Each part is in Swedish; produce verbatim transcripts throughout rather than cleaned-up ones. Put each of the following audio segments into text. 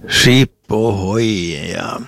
Chip och hoj, ja.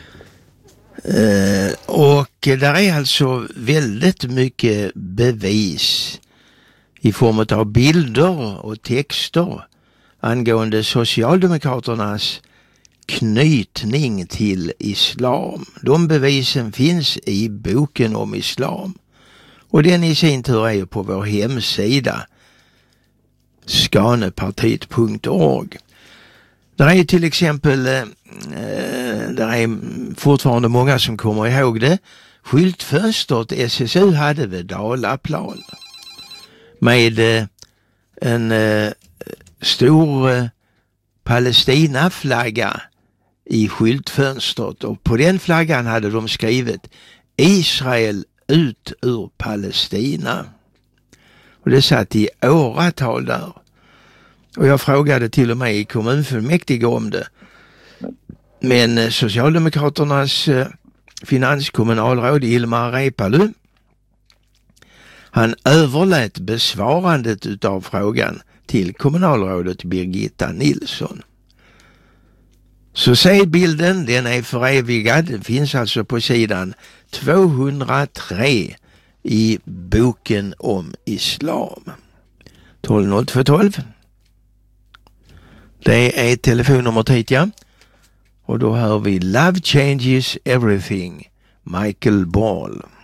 Eh, och där är alltså väldigt mycket bevis i form av bilder och texter angående Socialdemokraternas knytning till islam. De bevisen finns i boken om islam. Och den i sin tur är ju på vår hemsida skanepartiet punkt org. Där är till exempel, eh, där är fortfarande många som kommer ihåg det, skyltfönstret S S U hade vid Dalaplan med eh, en eh, stor eh, Palestinaflagga i skyltfönstret, och på den flaggan hade de skrivit Israel ut ur Palestina. Och det satt i åratal där. Och jag frågade till och med i kommunfullmäktige om det. Men Socialdemokraternas finanskommunalråd Ilmar Reepalu, han överlät besvarandet utav frågan till kommunalrådet Birgitta Nilsson. Så se bilden, den är förevigad. Den finns alltså på sidan tvåhundratre i boken om islam. tolv noll två tolv. Det är telefonnumret hit, ja. Och då hör vi Love Changes Everything, Michael Ball.